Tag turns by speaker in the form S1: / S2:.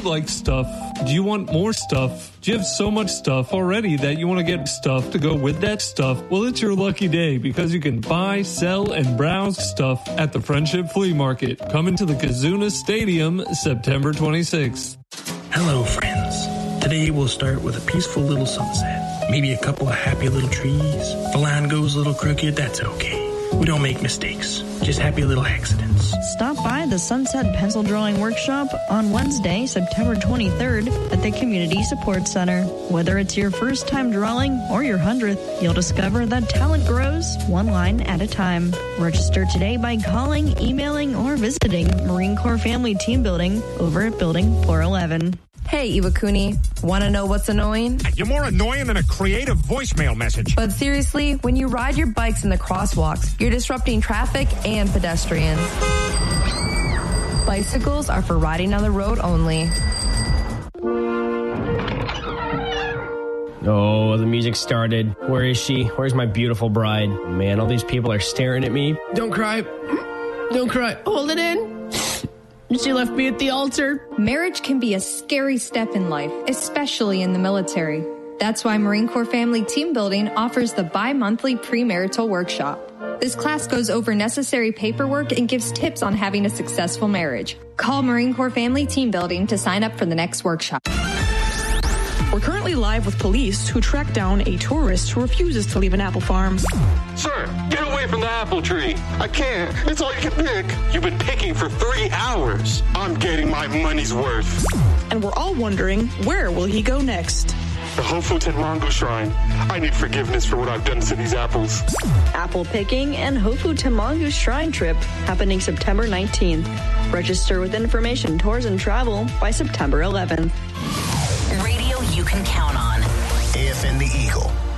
S1: like stuff? Do you want more stuff? Do you have so much stuff already that you want to get stuff to go with that stuff? Well, it's your lucky day because you can buy, sell, and browse stuff at the Friendship Flea Market. Coming to the Kizuna Stadium September 26th.
S2: Hello, friends. Today we'll start with a peaceful little sunset. Maybe a couple of happy little trees. If the line goes a little crooked, that's okay. We don't make mistakes, just happy little accidents.
S3: Stop by the Sunset Pencil Drawing Workshop on Wednesday, September 23rd at the Community Support Center. Whether it's your first time drawing or your 100th, you'll discover that talent grows one line at a time. Register today by calling, emailing, or visiting Marine Corps Family Team Building over at Building 411.
S4: Hey, Iwakuni, want to know what's annoying?
S5: You're more annoying than a creative voicemail message.
S4: But seriously, when you ride your bikes in the crosswalks, you're disrupting traffic and pedestrians. Bicycles are for riding on the road only.
S6: Oh, the music started. Where is she? Where's my beautiful bride? Man, all these people are staring at me. Don't cry. Don't cry. Hold it in. She left me at the altar.
S7: Marriage can be a scary step in life, especially in the military. That's why Marine Corps Family Team Building offers the bi-monthly premarital workshop. This class goes over necessary paperwork and gives tips on having a successful marriage. Call Marine Corps Family Team Building to sign up for the next workshop.
S8: We're currently live with police who tracked down a tourist who refuses to leave an apple farm.
S9: Sir, get away from the apple tree. I can't. It's all you can pick. You've been picking for 3 hours. I'm getting my money's worth.
S8: And we're all wondering, where will he go next?
S9: The Hofu Tenmangu Shrine. I need forgiveness for what I've done to these apples.
S3: Apple picking and Hofu Tenmangu Shrine trip happening September 19th. Register with Information Tours and Travel by September 11th.
S10: Radio you can count on.
S11: AFN The Eagle.